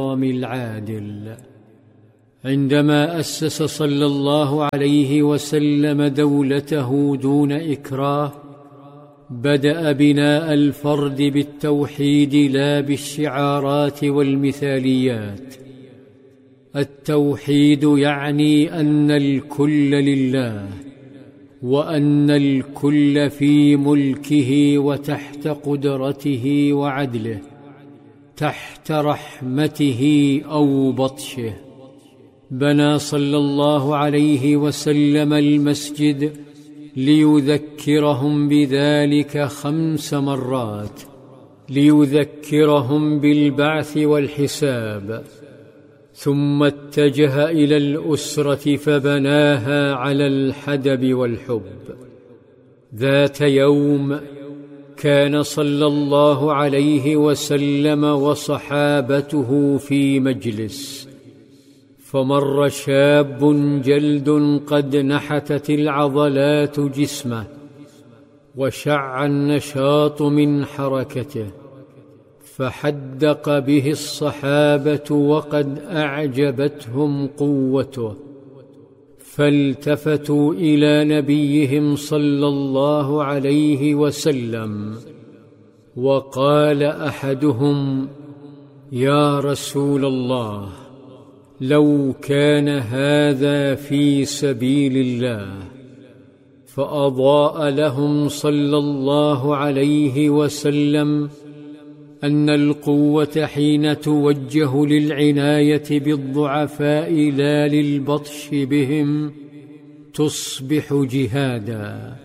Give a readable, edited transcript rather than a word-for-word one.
العادل. عندما أسس صلى الله عليه وسلم دولته دون إكراه، بدأ بناء الفرد بالتوحيد لا بالشعارات والمثاليات. التوحيد يعني أن الكل لله، وأن الكل في ملكه وتحت قدرته وعدله، تحت رحمته أو بطشه. بنى صلى الله عليه وسلم المسجد ليذكرهم بذلك 5 مرات، ليذكرهم بالبعث والحساب. ثم اتجه إلى الأسرة فبناها على الحدب والحب. ذات يوم كان صلى الله عليه وسلم وصحابته في مجلس، فمر شاب جلد قد نحتت العضلات جسمه وشع النشاط من حركته، فحدق به الصحابة وقد أعجبتهم قوته، فالتفتوا إلى نبيهم صلى الله عليه وسلم، وقال أحدهم: يا رسول الله، لو كان هذا في سبيل الله. فأضاء لهم صلى الله عليه وسلم أن القوة حين توجه للعناية بالضعفاء لا للبطش بهم تصبح جهادا.